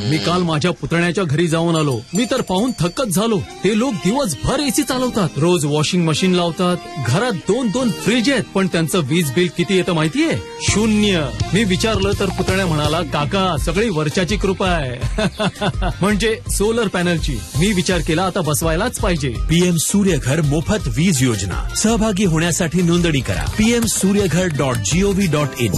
मी काल माझ्या पुतण्याच्या घरी जाऊन आलो. मी तर पाहून थक्कच झालो. ते लोक दिवसभर एसी चालवतात, रोज वॉशिंग मशीन लावतात, घरात 2-2 फ्रीज आहेत, पण त्यांचं वीज बिल किती येतं माहितीये? 0. मी विचारलं तर पुतण्या म्हणाला, काका सगळी वर्षाची कृपा आहे. म्हणजे सोलर पॅनलची. मी विचार केला आता बसवायलाच पाहिजे. पीएम सूर्यघर मोफत वीज योजना. सहभागी होण्यासाठी नोंदणी करा. pmsuryaghar.gov.in